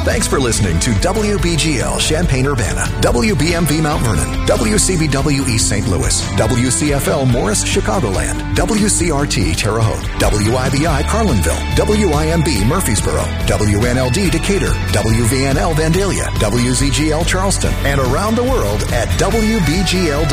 Thanks for listening to WBGL Champaign-Urbana, WBMV Mount Vernon, WCBW East St. Louis, WCFL Morris, Chicagoland, WCRT Terre Haute, WIBI Carlinville, WIMB Murfreesboro, WNLD Decatur, WVNL Vandalia, WZGL Charleston, and around the world at WBGL.com.